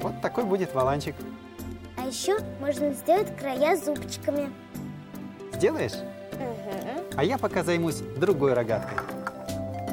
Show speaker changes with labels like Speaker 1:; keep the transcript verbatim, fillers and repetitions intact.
Speaker 1: Вот такой будет воланчик.
Speaker 2: А еще можно сделать края зубчиками.
Speaker 1: Сделаешь?
Speaker 2: Угу.
Speaker 1: А я пока займусь другой рогаткой.